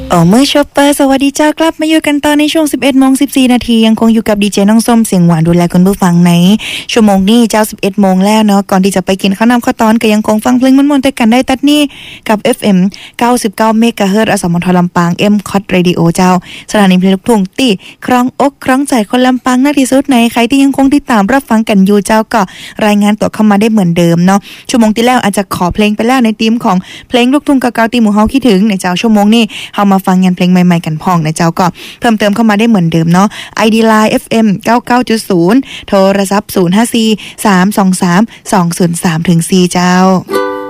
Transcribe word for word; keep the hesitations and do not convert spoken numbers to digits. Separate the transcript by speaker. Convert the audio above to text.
Speaker 1: โอ้เมื่อชอปเปอร์สวัสดีเจ้ากลับมาอยู่กันตอนในช่วง สิบเอ็ดโมงสิบสี่ นาทียังคงอยู่กับดีเจน้องส้มเสียงหวานดูแลคุณผู้ฟังในชั่วโมงนี้เจ้า สิบเอ็ดโมงแล้วเนาะก่อนที่จะไปกินข้าวนำข้าวตอนก็ยังคงฟังเพลงม่วนๆด้วยกันได้ตัดนี้กับ เอฟ เอ็ม เก้าสิบเก้า เมกะเฮิรตซ์ อสมทลำปาง เอ็ม คอท Radio เจ้าสถานีเพลงลูกทุ่งที่ครองอกครองใจคนลำปางนักที่สุดในใครที่ยังคงติดตามรับฟังกันอยู่เจ้าก็รายงานตัวเข้ามาได้เหมือนเดิมเนาะชั่วโมงที่แล้วอาจจะขอเพลงไปแล้วในธีมของเพลงลูกทุ่งเก่าๆที่หมู่เฮาคิดถึงในเจ้าชั่วโมงนี้เฮามาฟังงานเพลงใหม่ๆกันพ้องในเจ้าก็เพิ่มเติมเข้ามาได้เหมือนเดิมเนาะ ไอ ดี Line เอฟ เอ็ม เก้าสิบเก้าจุดศูนย์ โทรศัพท์ศูนย์ ห้า สี่ สาม สอง สาม สอง ศูนย์ สาม สี่ เจ้า